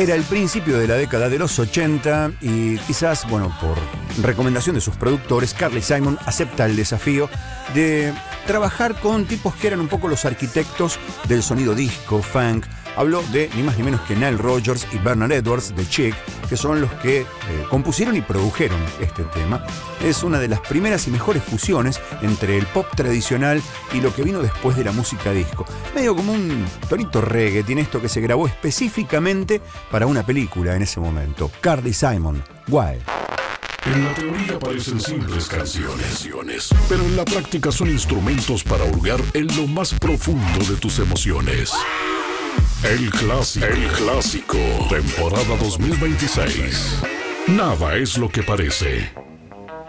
Era el principio de la década de los 80 y quizás, bueno, por recomendación de sus productores, Carly Simon acepta el desafío de trabajar con tipos que eran un poco los arquitectos del sonido disco, funk. Habló de ni más ni menos que Nile Rodgers y Bernard Edwards de Chic, que son los que compusieron y produjeron este tema. Es una de las primeras y mejores fusiones entre el pop tradicional y lo que vino después de la música disco. Medio como un tonito reggae, tiene esto que se grabó específicamente para una película en ese momento. Carly Simon, Why? En la teoría parecen simples canciones, pero en la práctica son instrumentos para hurgar en lo más profundo de tus emociones. El clásico, temporada 2026. Nada es lo que parece.